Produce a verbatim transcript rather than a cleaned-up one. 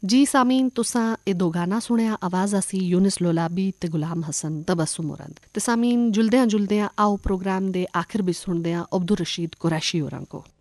जी सामीन, तुसां ए दो गाना सुनिया। आवाज़ असी यूनिस लोलाबी ते गुलाम हसन तबस्सुम मुरद। ते सामीन, जुलदियां जुलदियां आओ प्रोग्राम दे आखिर भी सुनदे आं अब्दुल रशीद कुरैशी होरां को।